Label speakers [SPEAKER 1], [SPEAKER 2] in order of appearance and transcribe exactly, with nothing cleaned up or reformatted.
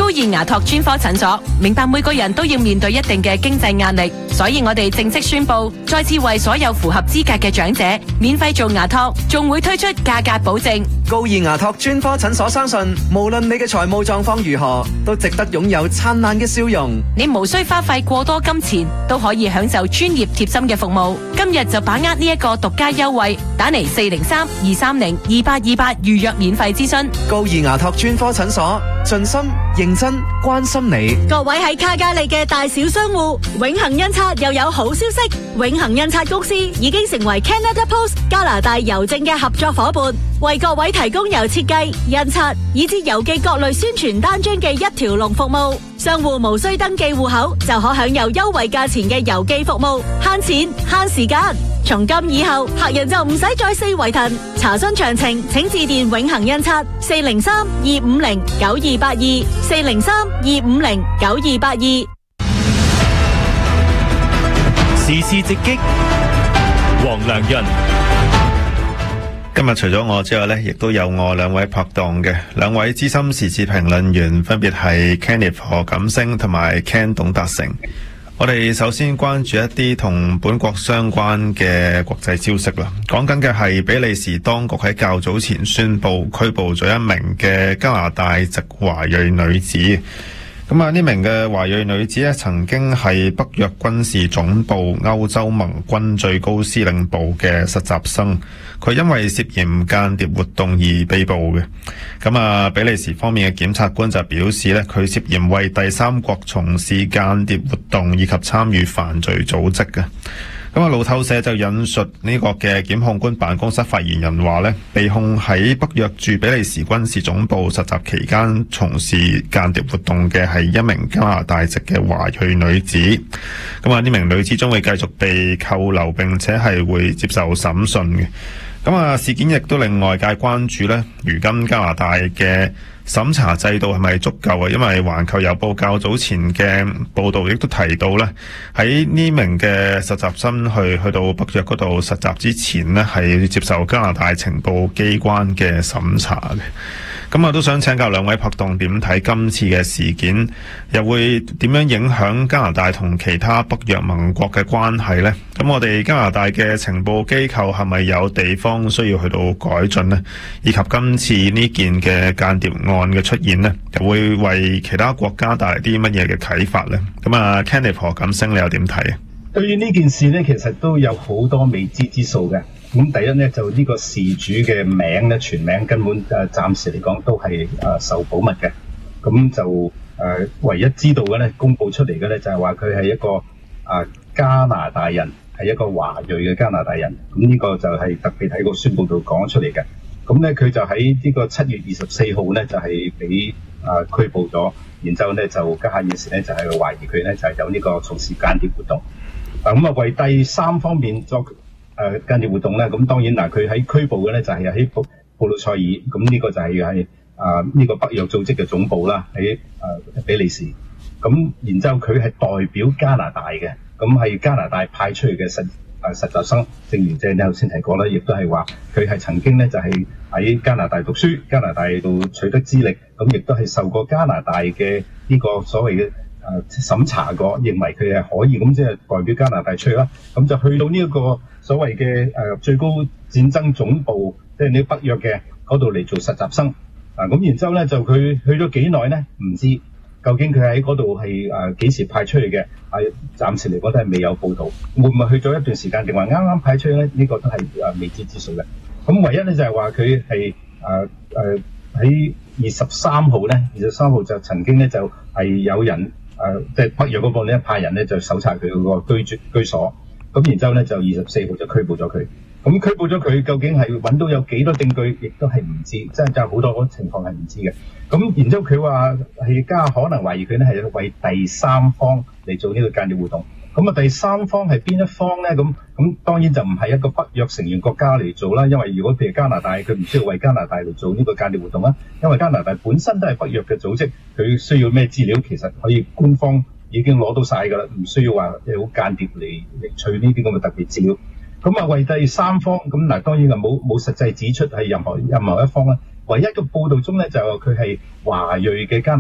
[SPEAKER 1] 高爾牙托專科診所明白每個人都要面對一定嘅經濟壓力，所以我哋正式宣布，再次為所有符合資格嘅長者免費做牙托，仲會推出價格保證。
[SPEAKER 2] 高爾牙托專科診所相信，無論你嘅財務狀況如何，都值得擁有燦爛嘅笑容。
[SPEAKER 1] 你無需花費過多金錢，都可以享受專業貼心嘅服務。今日就把握呢一個獨家優惠，打嚟四零三二三零二八二八預約免費諮詢。
[SPEAKER 2] 高爾牙托專科診所，盡心認真關心你。
[SPEAKER 3] 各位喺卡加利嘅大小商戶，永恒印刷又有好消息，永恒印刷公司已經成為 Canada Post 加拿大郵政嘅合作夥伴，為各位提供由設計、印刷以至郵寄各類宣傳單張嘅一條龍服務。商戶無需登記戶口，就可享有優惠價錢嘅郵寄服務，慳錢慳時間。從今以後，客人就唔使再四圍騰。查詢詳情，請致電永恒印刷四零三二五零九二八二四零三二五零九二八二。
[SPEAKER 4] 時事直擊，黃良潤。
[SPEAKER 5] 今日除咗我之外呢，亦都有我兩位拍檔嘅兩位資深時事評論員，分別係 Kenneth 何錦星同埋 Ken 董達成。我哋首先關注一啲同本國相關嘅國際消息啦。講緊嘅係比利時當局喺較早前宣布拘捕咗一名嘅加拿大籍華裔女子。咁啊，呢名嘅華裔女子咧，曾經係北約軍事總部歐洲盟軍最高司令部嘅實習生，佢因為涉嫌間諜活動而被捕嘅。咁啊，比利時方面嘅檢察官就表示咧，佢涉嫌為第三國從事間諜活動以及參與犯罪組織嘅。咁啊，路透社就引述呢個嘅檢控官辦公室發言人話咧，被控喺北約駐比利時軍事總部實習期間從事間諜活動嘅係一名加拿大籍嘅華裔女子。咁啊，呢名女子將會繼續被扣留，並且係會接受審訊嘅。咁啊，事件亦都令外界關注咧，如今加拿大嘅審查制度係咪足夠啊？因為環球郵報較早前嘅報道亦都提到咧，喺呢名嘅實習生去去到北約嗰度實習之前呢，係接受加拿大情報機關嘅審查嘅。咁啊，都想請教兩位拍檔點睇今次嘅事件，又會點樣影響加拿大同其他北約盟國嘅關係呢？咁我哋加拿大嘅情報機構係咪有地方需要去到改進呢？以及今次呢件嘅間諜案嘅出現呢，又會為其他國家帶嚟啲乜嘢嘅啟發呢？咁啊 Kenneth 何錦星，你又點睇啊？
[SPEAKER 6] 對於呢件事呢，其實都有好多未知之數嘅。咁第一呢，就呢個事主嘅名呢，全名根本誒暫時嚟講都係誒受保密嘅。咁就誒、呃、唯一知道嘅呢，公佈出嚟嘅呢，就係話佢係一個啊加拿大人，係一個華裔嘅加拿大人。咁呢個就係特別喺個宣佈度講出嚟嘅。咁呢，佢就喺呢個七月二十四號呢，就係俾啊拘捕咗，然之後呢，就家下現時呢，就係、是、懷疑佢呢，就係、是、有呢個從事間諜活動。嗱咁啊，為第三方面作誒間諜活動咧，咁當然嗱，佢喺拘捕嘅咧就係喺布布魯塞爾，咁呢個就係喺啊呢個北約組織嘅總部啦，喺誒比利時。咁然之後佢係代表加拿大嘅，咁係加拿大派出去嘅實誒實習生。正如即係你頭先提過啦，亦都係話佢係曾經咧就係喺加拿大讀書，加拿大度取得資歷，咁亦都係受過加拿大嘅呢個所謂嘅誒審查過，認為佢係可以，咁即係代表加拿大出去啦。咁就去到呢一個所謂嘅誒最高戰爭總部，即係呢北約嘅嗰度嚟做實習生。嗱咁然之後咧就佢去咗幾耐咧？唔知究竟佢喺嗰度係誒幾時派出去嘅？係暫時嚟講都係未有報導。會唔會去咗一段時間，定話啱啱派出去咧？呢個都係誒未知之數嘅。咁唯一咧就係話佢係誒誒喺二十三號咧，二十三號就曾經咧就係有人。誒即係北約嗰個呢一派人咧就搜查佢嗰個居住居所，咁然之後咧就二十四號就拘捕咗佢。咁拘捕咗佢，究竟係揾到有幾多證據，亦都係唔知，即係就好多情況係唔知嘅。咁然之後佢話係加可能懷疑佢咧係為第三方嚟做呢個間諜活動。咁啊第三方係邊一方咧？咁咁當然就唔係一個北約成員國家嚟做啦，因為如果譬如加拿大，佢唔需要為加拿大嚟做呢個間諜活動啦，因為加拿大本身都係北約嘅組織，佢需要咩資料其實可以官方已經攞到晒㗎啦，唔需要話有間諜嚟嚟取呢啲咁嘅特別資料。咁啊為第三方，咁嗱當然就冇冇實際指出係任何任何一方啦。唯一嘅報導中咧就佢係華裔嘅加拿大。